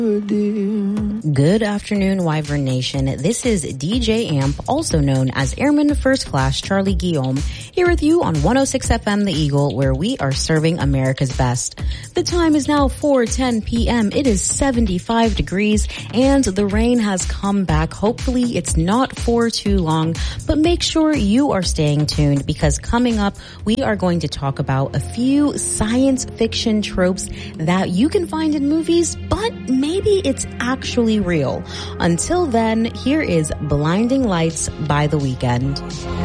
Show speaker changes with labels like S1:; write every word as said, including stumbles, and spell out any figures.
S1: Good afternoon, Wyvern Nation. This is D J Amp, also known as Airman First Class Charlie Guillaume, here with you on one oh six F M The Eagle, where we are serving America's best. The time is now four ten p.m. It is seventy-five degrees, and the rain has come back. Hopefully, it's not for too long, but make sure you are staying tuned, because coming up, we are going to talk about a few science fiction tropes that you can find in movies, but maybe it's actually real. Until then, here is Blinding Lights by The Weeknd.